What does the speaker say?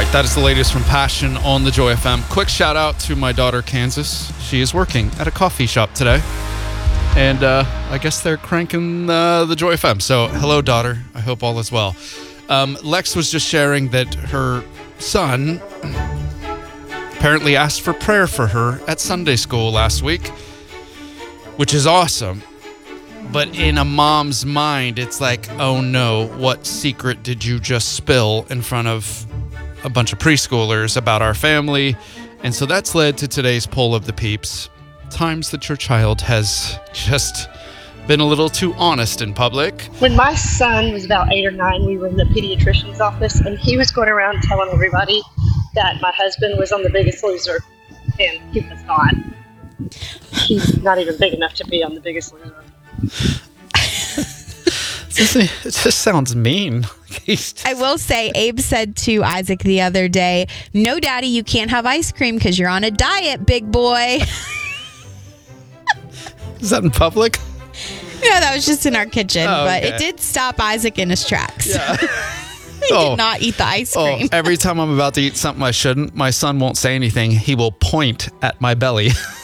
right, that is the latest from Passion on the Joy FM. Quick shout out to my daughter, Kansas. She is working at a coffee shop today. And I guess they're cranking the Joy FM. So, hello, daughter. I hope all is well. Lex was just sharing that her son apparently asked for prayer for her at Sunday school last week, which is awesome. But in a mom's mind, it's like, oh no, what secret did you just spill in front of a bunch of preschoolers about our family? And so that's led to today's poll of the peeps. Times that your child has just been a little too honest in public. When my son was about 8 or 9, we were in the pediatrician's office, and he was going around telling everybody that my husband was on The Biggest Loser, and he was not. He's not even big enough to be on The Biggest Loser. It just sounds mean. I will say, Abe said to Isaac the other day, "No, Daddy, you can't have ice cream because you're on a diet, big boy." Is that in public? No, that was just in our kitchen, but okay. it did stop Isaac in his tracks. Yeah. He did not eat the ice cream. Every time I'm about to eat something I shouldn't, my son won't say anything. He will point at my belly.